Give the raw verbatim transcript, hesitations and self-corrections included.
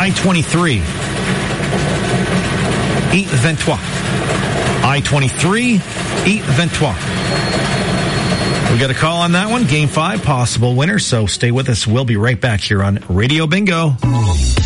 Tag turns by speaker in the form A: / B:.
A: I twenty-three. E twenty-trois. I twenty-three. E twenty-trois. We got a call on that one. Game five, possible winner. So stay with us. We'll be right back here on Radio Bingo.